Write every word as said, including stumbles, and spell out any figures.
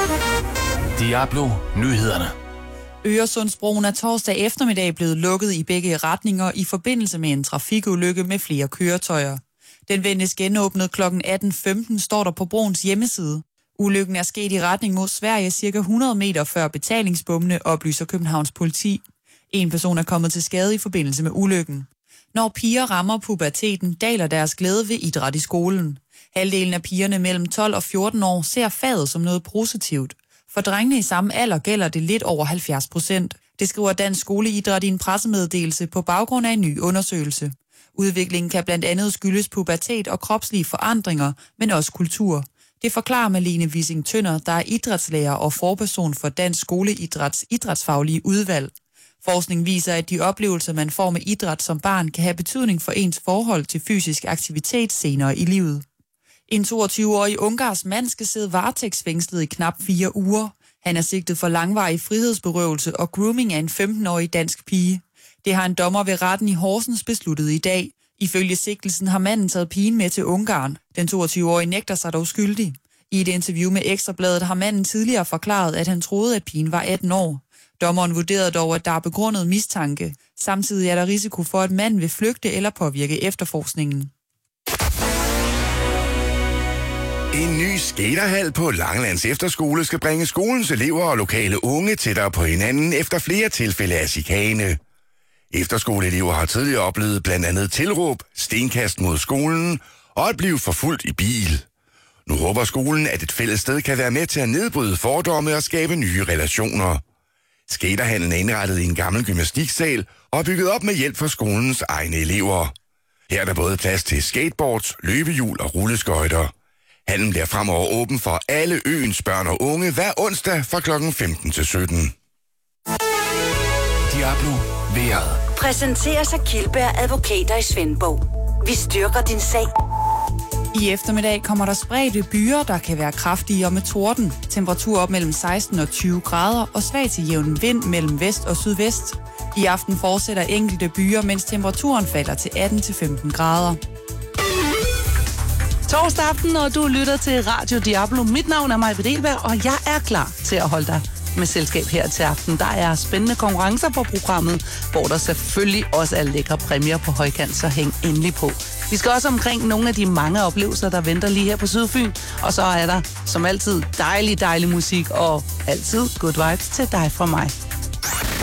Diablo Nyhederne. Øresundsbroen er torsdag eftermiddag blevet lukket i begge retninger i forbindelse med en trafikulykke med flere køretøjer. Den ventes genåbnet klokken atten femten, står der på broens hjemmeside. Ulykken er sket i retning mod Sverige cirka hundrede meter før betalingsbommene, oplyser Københavns politi. En person er kommet til skade i forbindelse med ulykken. Når piger rammer puberteten, daler deres glæde ved idræt i skolen. Halvdelen af pigerne mellem tolv og fjorten år ser faget som noget positivt. For drengene i samme alder gælder det lidt over halvfjerds procent. Det skriver Dansk Skoleidræt i en pressemeddelelse på baggrund af en ny undersøgelse. Udviklingen kan blandt andet skyldes pubertet og kropslige forandringer, men også kultur. Det forklarer Malene Wissing Tønder, der er idrætslærer og forperson for Dansk Skoleidræts idrætsfaglige udvalg. Forskning viser, at de oplevelser, man får med idræt som barn, kan have betydning for ens forhold til fysisk aktivitet senere i livet. En toogtyve-årig ungarsk mand skal sidde varetægtsfængslet i knap fire uger. Han er sigtet for langvarig frihedsberøvelse og grooming af en femten-årig dansk pige. Det har en dommer ved retten i Horsens besluttet i dag. Ifølge sigtelsen har manden taget pigen med til Ungarn. Den toogtyve-årige nægter sig dog skyldig. I et interview med Ekstrabladet har manden tidligere forklaret, at han troede, at pigen var atten år. Dommeren vurderede dog, at der er begrundet mistanke. Samtidig er der risiko for, at manden vil flygte eller påvirke efterforskningen. En ny skaterhal på Langelands Efterskole skal bringe skolens elever og lokale unge tættere på hinanden efter flere tilfælde af chikane. Efterskoleelever har tidligere oplevet blandt andet tilråb, stenkast mod skolen og at blive forfulgt i bil. Nu håber skolen, at et fælles sted kan være med til at nedbryde fordomme og skabe nye relationer. Skaterhallen er indrettet i en gammel gymnastiksal og bygget op med hjælp fra skolens egne elever. Her er der både plads til skateboards, løbehjul og rulleskøjter. Hallen bliver fremover åben for alle øens børn og unge hver onsdag fra klokken femten til sytten. Diablo Vejret. Præsenteres af Kildberg Advokater i Svendborg. Vi styrker din sag. I eftermiddag kommer der spredte byer, der kan være kraftige og med torden. Temperatur op mellem seksten og tyve grader og svag til jævn vind mellem vest og sydvest. I aften fortsætter enkelte byer, mens temperaturen falder til atten til femten grader. Torsdag aften, og du lytter til Radio Diablo. Mit navn er Maj Videlberg, og jeg er klar til at holde dig med selskab her til aften. Der er spændende konkurrencer på programmet, hvor der selvfølgelig også er lækre præmier på højkant, så hæng endelig på. Vi skal også omkring nogle af de mange oplevelser, der venter lige her på Sydfyn. Og så er der som altid dejlig, dejlig musik og altid good vibes til dig fra mig.